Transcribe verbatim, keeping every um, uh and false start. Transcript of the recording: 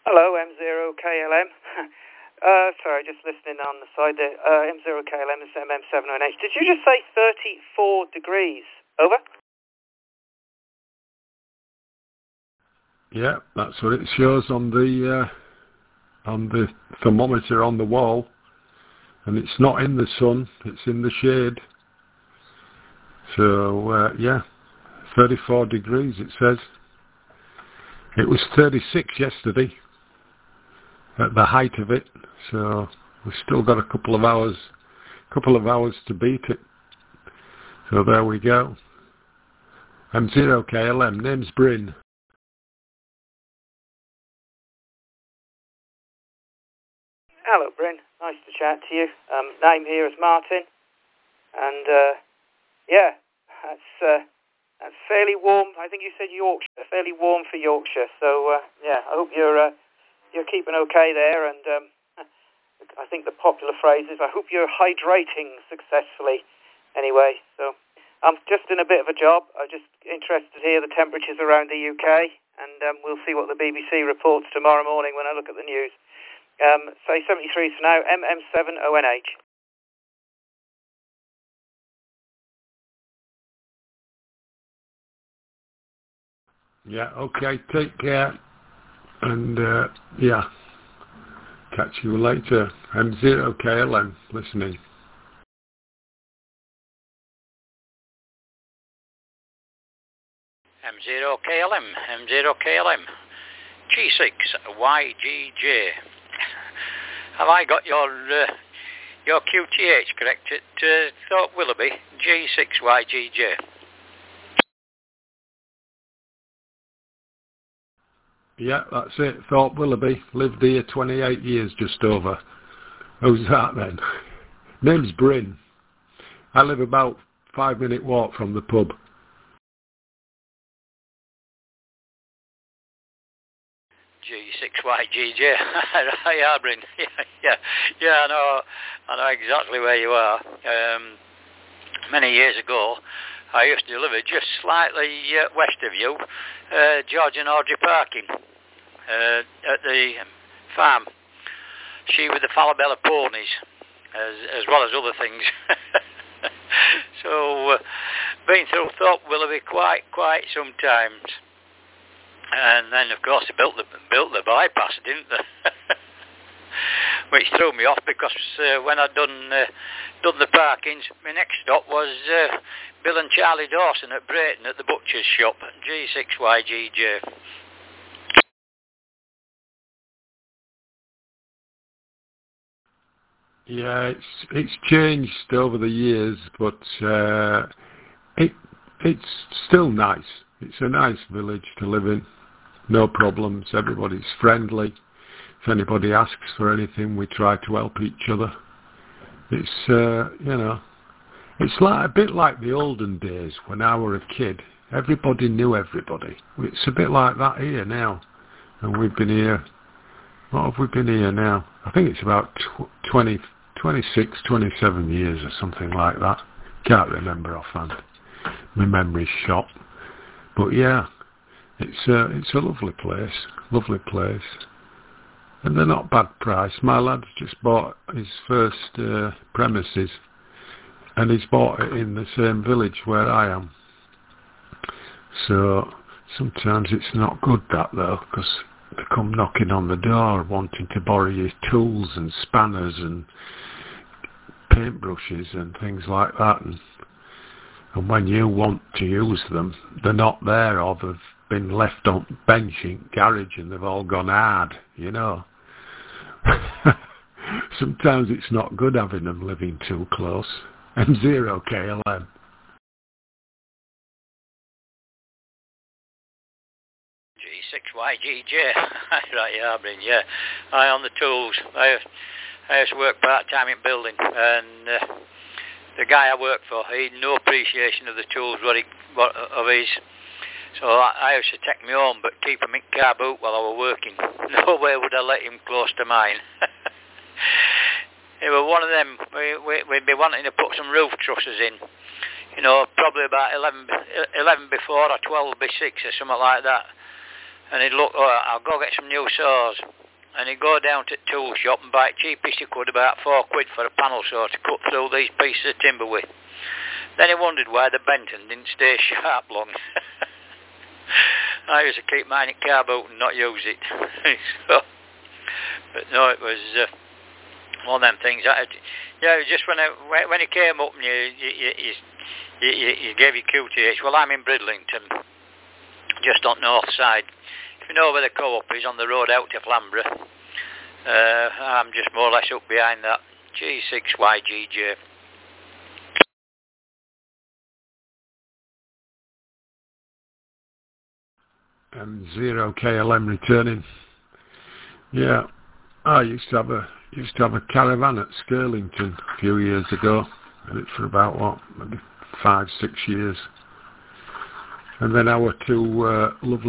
Hello, M zero K L M. uh, sorry, just listening on the side there. Uh, M zero K L M is M M seven O N H. Did you just say thirty-four degrees? Over? Yeah, that's what it shows on the uh, on the thermometer on the wall, and it's not in the sun; it's in the shade. So uh, yeah, thirty-four degrees. It says it was thirty-six yesterday at the height of it. So we've still got a couple of hours, couple of hours to beat it. So there we go. M zero K L M. Name's Bryn. Hello, Bryn. Nice to chat to you. Um, name here is Martin, and uh, yeah, that's uh, that's fairly warm. I think you said Yorkshire, fairly warm for Yorkshire. So uh, yeah, I hope you're uh, you're keeping okay there. And um, I think the popular phrase is, I hope you're hydrating successfully. Anyway, so I'm just in a bit of a job. I'm just interested to hear the temperatures around the U K, and um, we'll see what the B B C reports tomorrow morning when I look at the news. Um, say seventy-three for now, M M seven O N H. Yeah, okay, take care, and uh, yeah, catch you later. M zero K L M, listening. M zero K L M, M zero K L M, G six Y G J. Have I got your uh, your Q T H correct at uh, Thorpe Willoughby, G six Y G J? Yeah, that's it. Thorpe Willoughby. Lived here twenty-eight years, just over. Who's that then? Name's Bryn. I live about five minute walk from the pub. G six Y G J. Hi, Bryn. Yeah, yeah, yeah. I know. I know exactly where you are. Um, many years ago, I used to live just slightly uh, west of you, uh, George and Audrey parking, uh, at the farm. She with the Falabella ponies, as as well as other things. So, uh, been through Thorpe Willoughby quite quite sometimes. And then, of course, they built the built the bypass, didn't they? Which threw me off because uh, when I'd done uh, done the parkings, my next stop was uh, Bill and Charlie Dawson at Brayton at the butcher's shop, G six Y G J. Yeah, it's it's changed over the years, but uh, it it's still nice. It's a nice village to live in. No problems. Everybody's friendly. If anybody asks for anything, we try to help each other. It's uh, you know, it's like a bit like the olden days when I were a kid. Everybody knew everybody. It's a bit like that here now, and we've been here. What have we been here now? I think it's about twenty, twenty-six, twenty-seven years or something like that. Can't remember offhand. My memory's shot. But yeah, it's a, it's a lovely place. Lovely place. And they're not bad price. My lad's just bought his first uh, premises, and he's bought it in the same village where I am. So sometimes it's not good that though, because they come knocking on the door wanting to borrow your tools and spanners and paintbrushes and things like that. And, and when you want to use them, they're not there, or they've been left on bench in garage and they've all gone hard, you know. Sometimes it's not good having them living too close. M zero K L M. G six Y G J. Right, yeah, Bryn, yeah. I on the tools. I, I used to work part-time in building, and uh, the guy I worked for, he had no appreciation of the tools what he, what, of his. So I, I used to take me home, but keep him in car boot while I was working. No way would I let him close to mine. He was one of them, we, we, we'd be wanting to put some roof trusses in. You know, probably about eleven, eleven before or twelve be six or something like that. and he'd look, oh, I'll go get some new saws. And he'd go down to the tool shop and buy it cheapest he could, about four quid for a panel saw to cut through these pieces of timber with. Then he wondered why the Benton didn't stay sharp long. I used to keep mine in car boot and not use it. So, but no, it was uh, one of them things. I, yeah, just when I, when he came up and you you, you, you, you gave your Q T H. Well, I'm in Bridlington, just on the north side. If you know where the co-op is, on the road out to Flamborough, uh, I'm just more or less up behind that. G six Y G J. And zero K L M returning. Yeah, I used to have a used to have a caravan at Skirlington a few years ago, and it for about what, maybe five, six years. And then our two uh, lovely